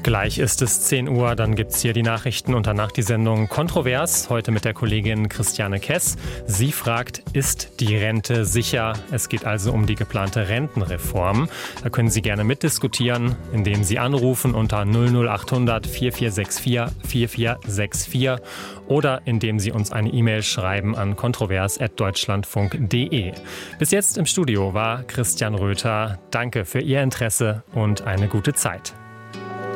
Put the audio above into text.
Gleich ist es 10 Uhr, dann gibt es hier die Nachrichten und danach die Sendung Kontrovers. Heute mit der Kollegin Christiane Kess. Sie fragt, ist die Rente sicher? Es geht also um die geplante Rentenreform. Da können Sie gerne mitdiskutieren, indem Sie anrufen unter 00800 4464 4464 oder indem Sie uns eine E-Mail schreiben an kontrovers@deutschlandfunk.de. Bis jetzt im Studio war Christian Röther. Danke für Ihr Interesse und eine gute Zeit.